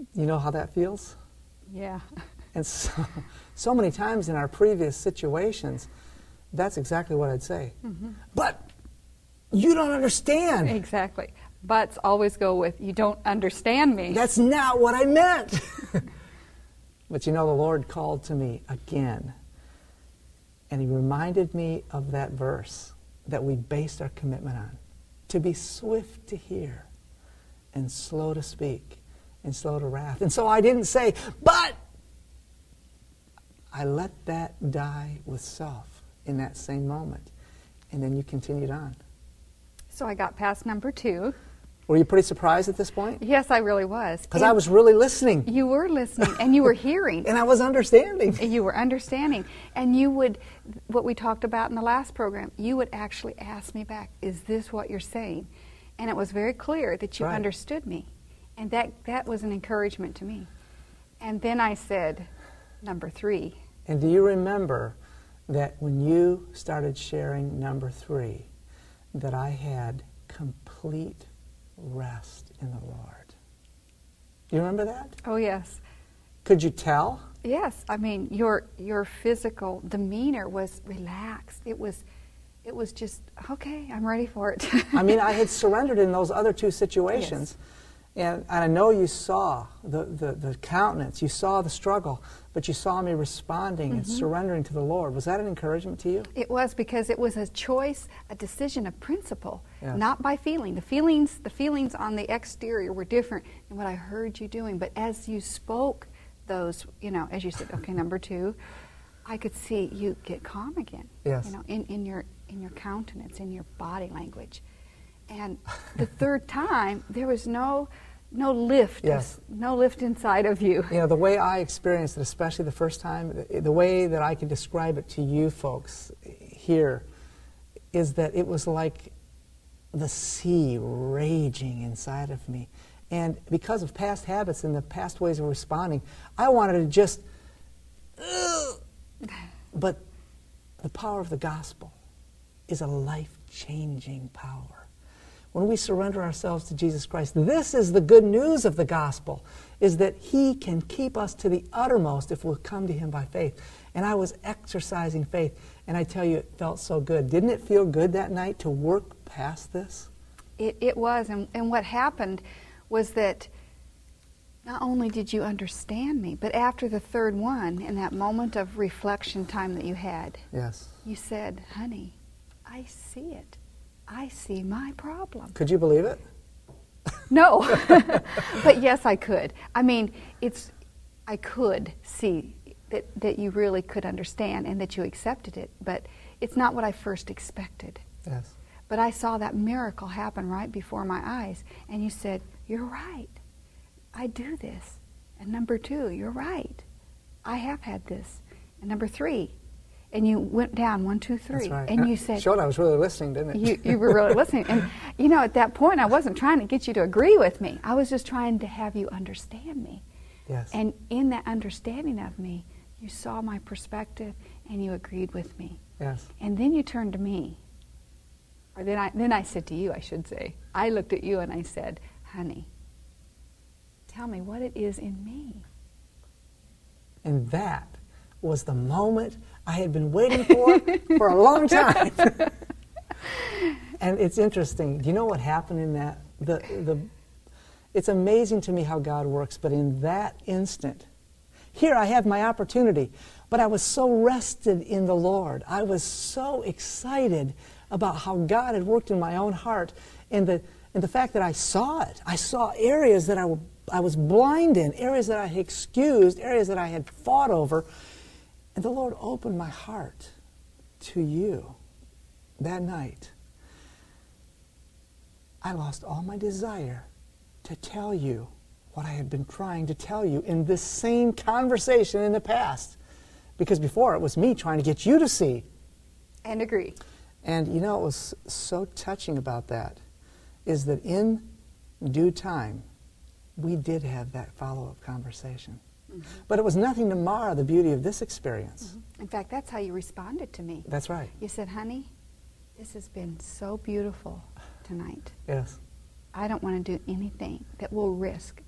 You know how that feels? Yeah. And so many times in our previous situations, that's exactly what I'd say. But you don't understand. Exactly. Buts always go with, you don't understand me. That's not what I meant. But you know, the Lord called to me again. And He reminded me of that verse that we based our commitment on. To be swift to hear and slow to speak and slow to wrath. And so I didn't say, but I let that die with self in that same moment. And then you continued on. So I got past number 2. Were you pretty surprised at this point? Yes, I really was. Because I was really listening. You were listening, and you were hearing. And I was understanding. You were understanding. And you would, what we talked about in the last program, you would actually ask me back, is this what you're saying? And it was very clear that you understood me. And that was an encouragement to me. And then I said, number 3. And do you remember that when you started sharing number 3, that I had complete rest in the Lord? Do you remember that? Oh, yes. Could you tell? Yes. I mean, your physical demeanor was relaxed. It was just, okay, I'm ready for it. I mean, I had surrendered in those other 2 situations. Yes. And I know you saw the countenance, you saw the struggle, but you saw me responding and surrendering to the Lord. Was that an encouragement to you? It was, because it was a choice, a decision of principle, Yes. not by feeling. The feelings on the exterior were different than what I heard you doing. But as you spoke those, you know, as you said, okay, number 2, I could see you get calm again. Yes. You know, in your countenance, in your body language. And the 3rd time, there was no lift, Yes. no lift inside of you. You know, the way I experienced it, especially the first time, the way that I can describe it to you folks here is that it was like the sea raging inside of me. And because of past habits and the past ways of responding, I wanted to just, but the power of the gospel is a life-changing power. When we surrender ourselves to Jesus Christ, this is the good news of the gospel, is that He can keep us to the uttermost if we'll come to Him by faith. And I was exercising faith, and I tell you, it felt so good. Didn't it feel good that night to work past this? It was, and what happened was that not only did you understand me, but after the 3rd one, in that moment of reflection time that you had, Yes. you said, honey, I see it. I see my problem. Could you believe it? No, but yes, I could. I mean, I could see that you really could understand and that you accepted it, but it's not what I first expected. Yes. But I saw that miracle happen right before my eyes, and you said, you're right. I do this. And number 2, you're right. I have had this. And number 3, and you went down 1, 2, 3, That's right. and you said, showed I was really listening, didn't it? you were really listening. And you know, at that point, I wasn't trying to get you to agree with me. I was just trying to have you understand me. Yes. And in that understanding of me, you saw my perspective and you agreed with me. Yes. And then you turned to me. Or then I said to you, I should say. I looked at you and I said, honey, tell me what it is in me. And that was the moment I had been waiting for a long time. And it's interesting. Do you know what happened in that? It's amazing to me how God works, but in that instant, here I have my opportunity, but I was so rested in the Lord. I was so excited about how God had worked in my own heart, and the fact that I saw it. I saw areas that I was blind in, areas that I had excused, areas that I had fought over. And the Lord opened my heart to you that night. I lost all my desire to tell you what I had been trying to tell you in this same conversation in the past. Because before it was me trying to get you to see. And agree. And you know what was so touching about that is that in due time, we did have that follow-up conversation. Mm-hmm. But it was nothing to mar the beauty of this experience. Mm-hmm. In fact, that's how you responded to me. That's right. You said, honey, this has been so beautiful tonight. Yes. I don't want to do anything that will risk